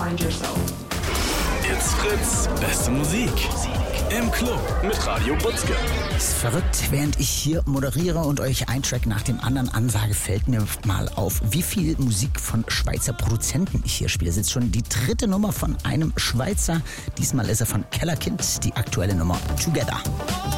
find yourself. It's Fritz, beste Musik im Club mit Radio Butzke. Ist verrückt, während ich hier moderiere und euch ein Track nach dem anderen ansage, fällt mir mal auf, wie viel Musik von Schweizer Produzenten ich hier spiele. Das ist jetzt schon die dritte Nummer von einem Schweizer. Diesmal ist er von Kellerkind, die aktuelle Nummer Together.